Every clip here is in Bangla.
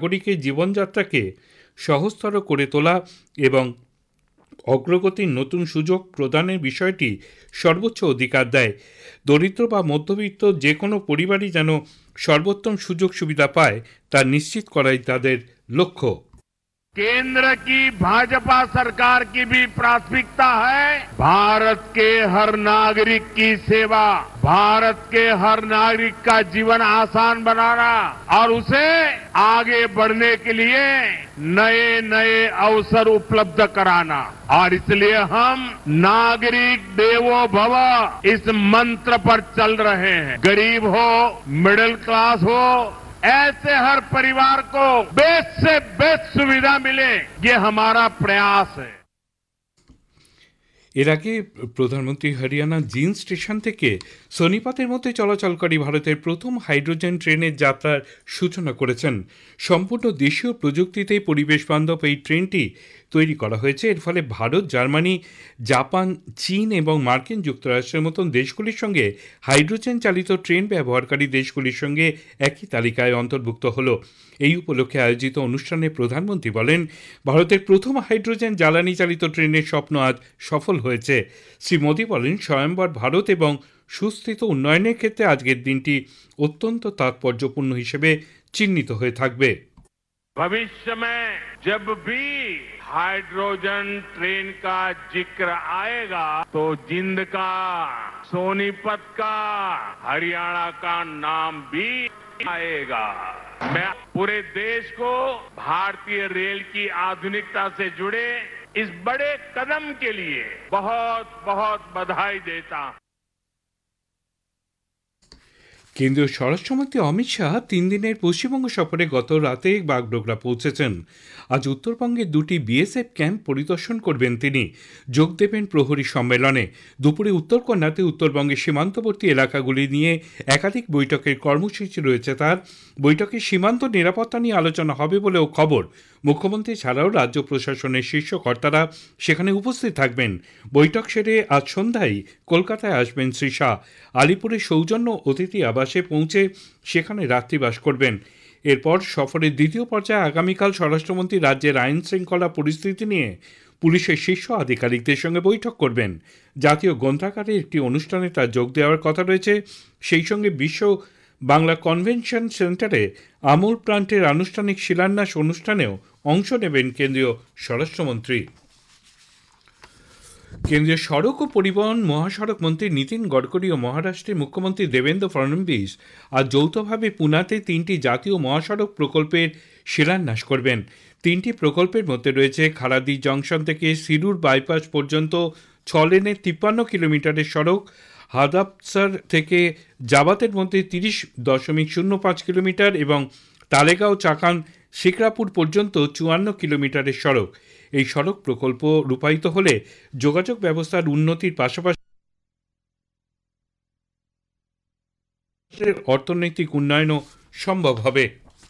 নাগরিকের জীবনযাত্রাকে সহজতর করে তোলা এবং অগ্রগতির নতুন সুযোগ প্রদানের বিষয়টি সর্বোচ্চ অধিকার দেয়। দরিদ্র বা মধ্যবিত্ত যে কোনো পরিবারই যেন সর্বোত্তম সুযোগ সুবিধা পায় তা নিশ্চিত করাই তাদের লক্ষ্য। केंद्र की भाजपा सरकार की भी प्राथमिकता है भारत के हर नागरिक की सेवा, भारत के हर नागरिक का जीवन आसान बनाना और उसे आगे बढ़ने के लिए नए नए अवसर उपलब्ध कराना। और इसलिए हम नागरिक देवो भव इस मंत्र पर चल रहे हैं। गरीब हो, मिडिल क्लास हो, ऐसे हर परिवार को बेस्ट से बेस्ट सुविधा मिले, ये हमारा प्रयास है। এর আগে প্রধানমন্ত্রী হরিয়ানা জিন্দ স্টেশন থেকে সোনিপতের মধ্যে চলাচলকারী ভারতের প্রথম হাইড্রোজেন ট্রেনের যাত্রার সূচনা করেছেন। সম্পূর্ণ দেশীয় প্রযুক্তিতে পরিবেশ বান্ধব এই ট্রেনটি তৈরি করা হয়েছে। এর ফলে ভারত, জার্মানি, জাপান, চীন এবং মার্কিন যুক্তরাষ্ট্রের মতন দেশগুলির সঙ্গে হাইড্রোজেন চালিত ট্রেন ব্যবহারকারী দেশগুলির সঙ্গে একই তালিকায় অন্তর্ভুক্ত হল। এই উপলক্ষে আয়োজিত অনুষ্ঠানে প্রধানমন্ত্রী বলেন, ভারতের প্রথম হাইড্রোজেন জ্বালানি চালিত ট্রেনের স্বপ্ন আজ সফল হয়েছে। শ্রী মোদী বলেন, স্বয়ম্বর ভারত এবং সুস্থিত উন্নয়নের ক্ষেত্রে আজকের দিনটি অত্যন্ত তাৎপর্যপূর্ণ হিসেবে চিহ্নিত হয়ে থাকবে। भविष्य में जब भी हाइड्रोजन ट्रेन का जिक्र आएगा तो जिंद का, सोनीपत का, हरियाणा का नाम भी आएगा। मैं पूरे देश को भारतीय रेल की आधुनिकता से जुड़े इस बड़े कदम के लिए बहुत बहुत बधाई देता हूं। কেন্দ্রীয় স্বরাষ্ট্রমন্ত্রী অমিত শাহ 3 দিনের পশ্চিমবঙ্গ সফরে গত রাতে বাগডোগরা পৌঁছেছেন। আজ উত্তরবঙ্গের 2টি বিএসএফ ক্যাম্প পরিদর্শন করবেন তিনি। যোগ দেবেন প্রহরী সম্মেলনে। দুপুরে উত্তরকন্যাতে উত্তরবঙ্গের সীমান্তবর্তী এলাকাগুলি নিয়ে একাধিক বৈঠকের কর্মসূচি রয়েছে তার। বৈঠকে সীমান্ত নিরাপত্তা নিয়ে আলোচনা হবে বলেও খবর। মুখ্যমন্ত্রী ছাড়াও রাজ্য প্রশাসনের শীর্ষ কর্তারা সেখানে উপস্থিত থাকবেন। বৈঠক সেরে আজ সন্ধ্যায় কলকাতায় আসবেন শ্রী শাহ। আলিপুরে সৌজন্য অতিথি আবাসে পৌঁছে সেখানে রাত্রিবাস করবেন। এরপর সফরের দ্বিতীয় পর্যায়ে আগামীকাল স্বরাষ্ট্রমন্ত্রী রাজ্যের আইন শৃঙ্খলা পরিস্থিতি নিয়ে পুলিশের শীর্ষ আধিকারিকদের সঙ্গে বৈঠক করবেন। জাতীয় গ্রন্থাগারে একটি অনুষ্ঠানে তার যোগ দেওয়ার কথা রয়েছে। সেই সঙ্গে বিশ্ব বাংলা কনভেনশন সেন্টারে আমূল প্লান্টের আনুষ্ঠানিক শিলান্যাস অনুষ্ঠানেও অংশ নেবেন কেন্দ্রীয় স্বরাষ্ট্রমন্ত্রী। কেন্দ্রীয় সড়ক ও পরিবহন মহাসড়ক মন্ত্রী নীতিন গডকরি ও মহারাষ্ট্রের মুখ্যমন্ত্রী দেবেন্দ্র ফডনবিস আজ যৌথভাবে পুনাতে 3টি জাতীয় মহাসড়ক প্রকল্পের শিলান্যাস করবেন। 3টি প্রকল্পের মধ্যে রয়েছে খারাদি জংশন থেকে সিরুর বাইপাস পর্যন্ত 6 লেনের 53 কিলোমিটারের সড়ক, হাদাপসার থেকে জাবাতের মধ্যে 30.05 কিলোমিটার এবং তালেগাঁও চাকান শিকরাপুর পর্যন্ত 54 কিলোমিটারের সড়ক। এই সড়ক প্রকল্প রূপায়িত হলে যোগাযোগ ব্যবস্থার উন্নতির পাশাপাশি অর্থনৈতিক উন্নয়নও সম্ভব হবে।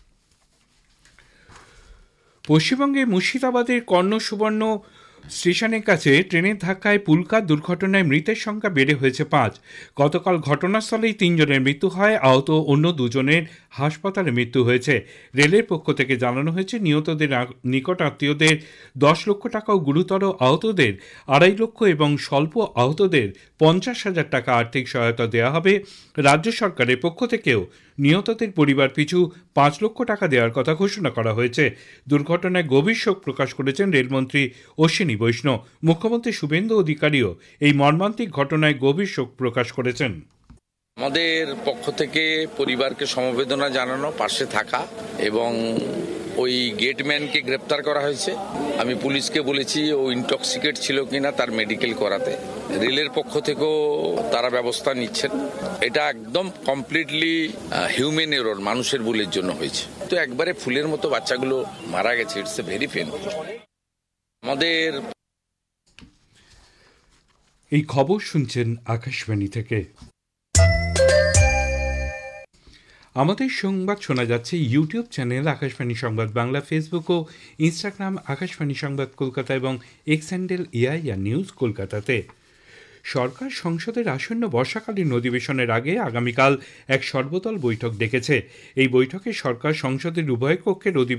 পশ্চিমবঙ্গের মুর্শিদাবাদের কর্ণ সুবর্ণ স্টেশনের কাছে ট্রেনের ধাক্কায় পুলকার দুর্ঘটনায় মৃতের সংখ্যা বেড়ে হয়েছে 5। গতকাল ঘটনাস্থলেই 3 জনের মৃত্যু হয়, আহত অন্য 2 জনের হাসপাতালে মৃত্যু হয়েছে। রেলের পক্ষ থেকে জানানো হয়েছে, নিহতদের নিকট আত্মীয়দের 10 লক্ষ টাকা ও গুরুতর আহতদের 2.5 লক্ষ এবং স্বল্প আহতদের 50,000 টাকা আর্থিক সহায়তা দেওয়া হবে। রাজ্য সরকারের পক্ষ থেকেও নিহতদের পরিবার পিছু 5 লক্ষ টাকা দেওয়ার কথা ঘোষণা করা হয়েছে। দুর্ঘটনায় গভীর শোক প্রকাশ করেছেন রেলমন্ত্রী অশ্বিনী বৈষ্ণব। মুখ্যমন্ত্রী শুভেন্দু অধিকারীও এই মর্মান্তিক ঘটনায় গভীর শোক প্রকাশ করেছেন। আমাদের পক্ষ থেকে পরিবারকে সমবেদনা জানানো, পাশে থাকা এবং ওই গেটম্যানকে গ্রেপ্তার করা হয়েছে। আমি পুলিশকে বলেছি ও ইনটক্সিকেট ছিল কিনা তার মেডিকেল করাতে। রেলের পক্ষ থেকেও তারা ব্যবস্থা নিচ্ছেন। এটা একদম কমপ্লিটলি হিউম্যান এরর, মানুষের ভুলের জন্য হয়েছে। তো একবারে ফুলের মতো বাচ্চাগুলো মারা গেছে। It's a very painful. আমাদের এই খবর শুনছেন আকাশবাণী থেকে। আমাদের সংবাদ শোনা যাচ্ছে ইউটিউব চ্যানেল আকাশবাণী সংবাদ বাংলা, ফেসবুক ও ইনস্টাগ্রাম আকাশবাণী সংবাদ কলকাতা এবং এক্স হ্যান্ডেল এআইআর নিউজ কলকাতাতে। সরকার সংসদের আসন্ন বর্ষাকালীন অধিবেশনের আগে আগামীকাল এক সর্বদল বৈঠক ডেকেছে। এই বৈঠকে সরকার সংসদের উভয় কক্ষের